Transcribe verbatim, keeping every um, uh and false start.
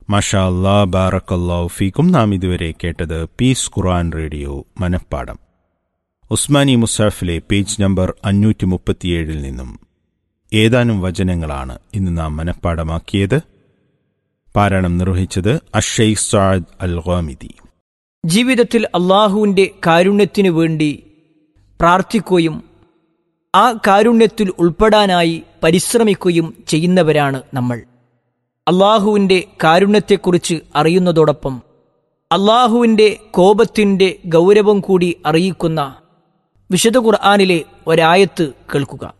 മാഷാ അല്ലാ, ബാറക്കല്ലാഹു ഫീക്കും. നാം ഇതുവരെ കേട്ടത് പീസ് ഖുർആൻ റേഡിയോ മനഃപ്പാഠം. ഉസ്മാനി മുസാഫിലെ പേജ് നമ്പർ അഞ്ഞൂറ്റി മുപ്പത്തിയേഴിൽ നിന്നും ഏതാനും വചനങ്ങളാണ് ഇന്ന് നാം മനഃപ്പാഠമാക്കിയത്. പാരായണം നിർവഹിച്ചത് അഷൈഖ് സഅദ് അൽ ഗാമിദി. ജീവിതത്തിൽ അള്ളാഹുവിൻ്റെ കാരുണ്യത്തിനു വേണ്ടി പ്രാർത്ഥിക്കുകയും ആ കാരുണ്യത്തിൽ ഉൾപ്പെടാനായി പരിശ്രമിക്കുകയും ചെയ്യുന്നവരാണ് നമ്മൾ. അള്ളാഹുവിൻ്റെ കാരുണ്യത്തെക്കുറിച്ച് അറിയുന്നതോടൊപ്പം അള്ളാഹുവിൻ്റെ കോപത്തിൻ്റെ ഗൗരവം കൂടി അറിയിക്കുന്ന വിശുദ്ധ ഖുർആനിലെ ഒരായത്ത് കേൾക്കുക.